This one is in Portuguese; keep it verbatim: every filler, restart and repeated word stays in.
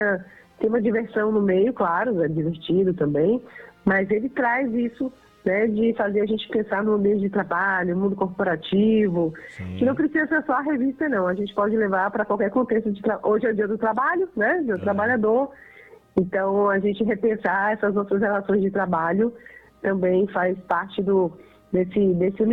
tem uma diversão no meio, claro, é divertido também, mas ele traz isso, né, de fazer a gente pensar no ambiente de trabalho, no mundo corporativo, Sim. que não precisa ser só a revista, não. A gente pode levar para qualquer contexto de trabalho. Hoje é o dia do trabalho, né, do É. trabalhador. Então, a gente repensar essas outras relações de trabalho também faz parte do, desse, desse